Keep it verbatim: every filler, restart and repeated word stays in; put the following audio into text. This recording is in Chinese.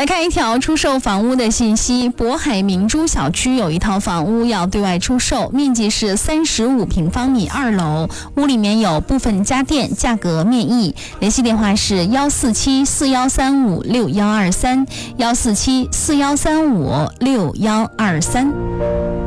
来看一条出售房屋的信息，渤海明珠小区有一套房屋要对外出售，面积是三十五平方米，二楼，屋里面有部分家电，价格面议。联系电话是幺四七四幺三五六幺二三，幺四七四幺三五六幺二三。